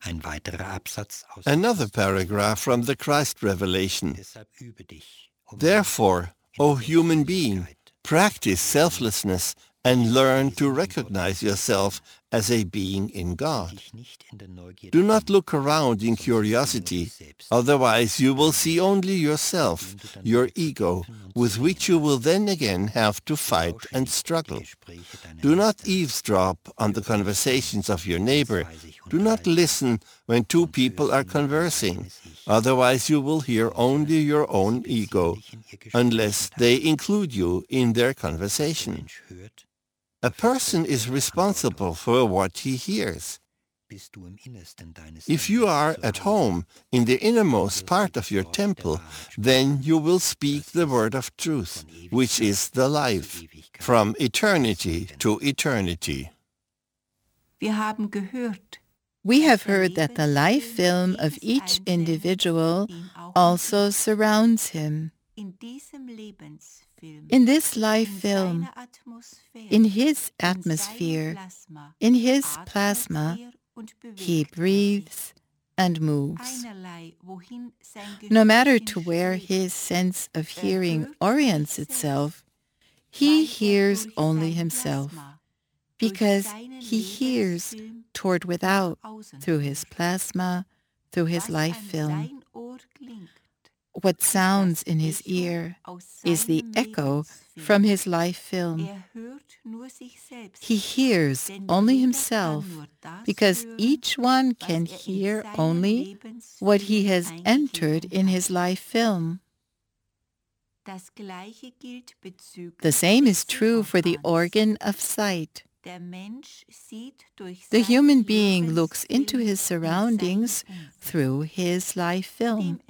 Another paragraph from the Christ Revelation. Therefore, O human being, practice selflessness and learn to recognize yourself as a being in God. Do not look around in curiosity, otherwise you will see only yourself, your ego, with which you will then again have to fight and struggle. Do not eavesdrop on the conversations of your neighbor. Do not listen when two people are conversing, otherwise you will hear only your own ego, unless they include you in their conversation. A person is responsible for what he hears. If you are at home in the innermost part of your temple, then you will speak the word of truth, which is the life, from eternity to eternity. We have heard that the life film of each individual also surrounds him. In this life film, in his atmosphere, in his plasma, he breathes and moves. No matter to where his sense of hearing orients itself, he hears only himself, because he hears toward without through his plasma, through his life film. What sounds in his ear is the echo from his life film. He hears only himself because each one can hear only what he has entered in his life film. The same is true for the organ of sight. The human being looks into his surroundings through his life film,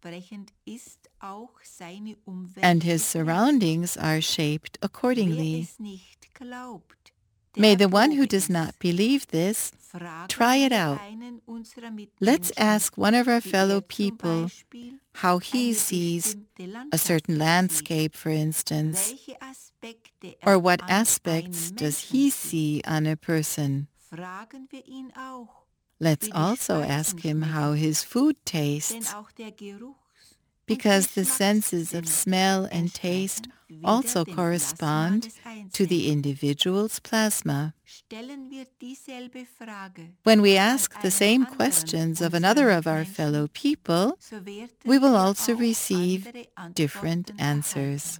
and his surroundings are shaped accordingly. May the one who does not believe this try it out. Let's ask one of our fellow people how he sees a certain landscape, for instance, or what aspects does he see on a person. Let's also ask him how his food tastes, because the senses of smell and taste also correspond to the individual's plasma. When we ask the same questions of another of our fellow people, we will also receive different answers.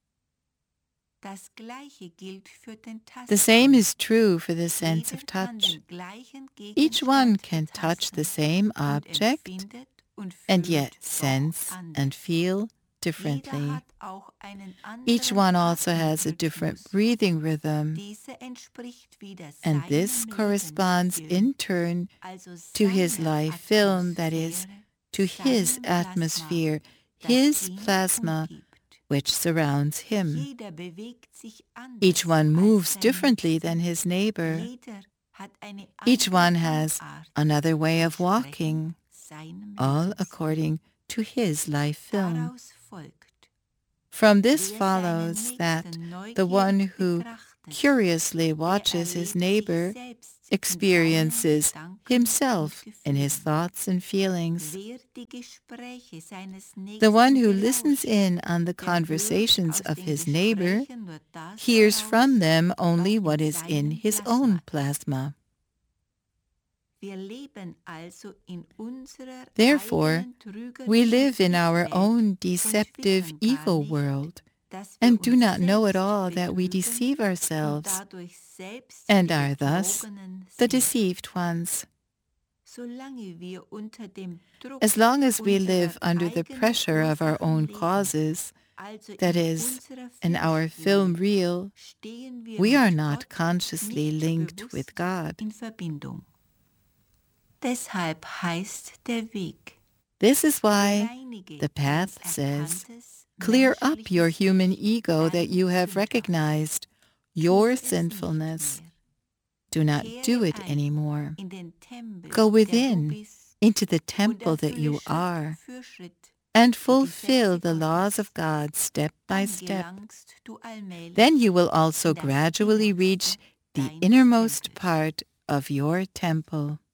The same is true for the sense of touch. Each one can touch the same object and yet sense and feel differently. Each one also has a different breathing rhythm, and this corresponds in turn to his life film, that is, to his atmosphere, his plasma, which surrounds him. Each one moves differently than his neighbor. Each one has another way of walking, all according to his life film. From this follows that the one who curiously watches his neighbor experiences himself in his thoughts and feelings. The one who listens in on the conversations of his neighbor hears from them only what is in his own plasma. Therefore, we live in our own deceptive ego world and do not know at all that we deceive ourselves and are thus the deceived ones. As long as we live under the pressure of our own causes, that is, in our film reel, we are not consciously linked with God. This is why the path says, clear up your human ego that you have recognized, your sinfulness. Do not do it anymore. Go within, into the temple that you are, and fulfill the laws of God step by step. Then you will also gradually reach the innermost part of your temple.